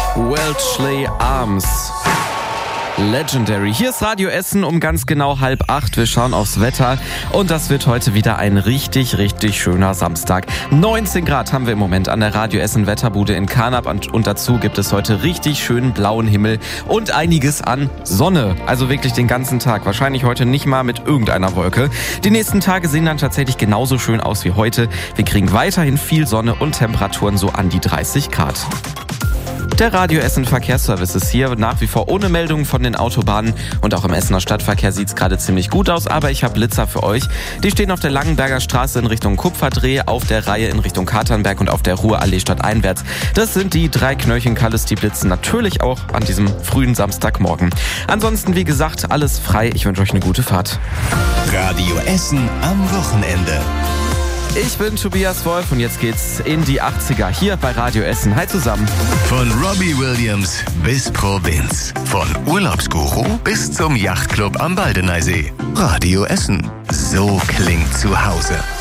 Welchley Arms. Legendary. Hier ist Radio Essen um ganz genau 7:30. Wir schauen aufs Wetter und das wird heute wieder ein richtig schöner Samstag. 19 Grad haben wir im Moment an der Radio Essen Wetterbude in Karnap und dazu gibt es heute richtig schönen blauen Himmel und einiges an Sonne. Also wirklich den ganzen Tag. Wahrscheinlich heute nicht mal mit irgendeiner Wolke. Die nächsten Tage sehen dann tatsächlich genauso schön aus wie heute. Wir kriegen weiterhin viel Sonne und Temperaturen so an die 30 Grad. Der Radio Essen Verkehrsservice ist hier nach wie vor ohne Meldungen von den Autobahnen und auch im Essener Stadtverkehr sieht es gerade ziemlich gut aus, aber ich habe Blitzer für euch. Die stehen auf der Langenberger Straße in Richtung Kupferdreh, auf der Reihe in Richtung Katernberg und auf der Ruhrallee stadteinwärts. Das sind die 3 Knöllchen-Kalles, die blitzen natürlich auch an diesem frühen Samstagmorgen. Ansonsten, wie gesagt, alles frei. Ich wünsche euch eine gute Fahrt. Radio Essen am Wochenende. Ich bin Tobias Wolf und jetzt geht's in die 80er hier bei Radio Essen. Hi zusammen. Von Robbie Williams bis Provinz. Von Urlaubsguru bis zum Yachtclub am Baldeneysee. Radio Essen. So klingt zu Hause.